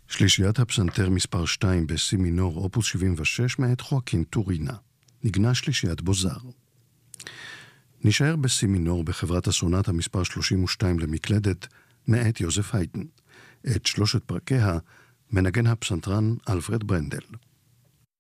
שלישיית הפסנתר מספר 2 בסי מינור, אופוס 76, מאת חואקין טורינה. נגנה שלישיית בוזר. נשאר בסי מינור בחברת הסונטה מספר 32 למקלדת, מאת יוזף היידן. את שלושת פרקיה מנגן הפסנתרן אלפרד ברנדל.